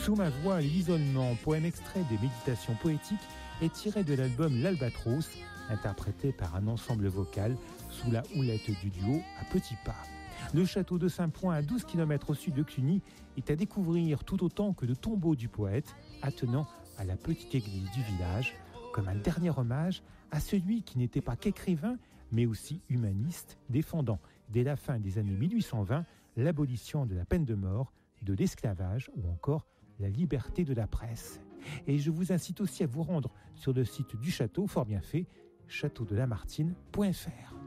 Sous ma voix, l'isolement, poème extrait des méditations poétiques, est tiré de l'album L'Albatros, interprété par un ensemble vocal sous la houlette du duo à petits pas. Le château de Saint-Point, à 12 km au sud de Cluny, est à découvrir tout autant que le tombeau du poète, attenant à la petite église du village, comme un dernier hommage à celui qui n'était pas qu'écrivain, mais aussi humaniste, défendant dès la fin des années 1820 l'abolition de la peine de mort, de l'esclavage ou encore la liberté de la presse. Et je vous incite aussi à vous rendre sur le site du château, fort bien fait, châteaudelamartine.fr.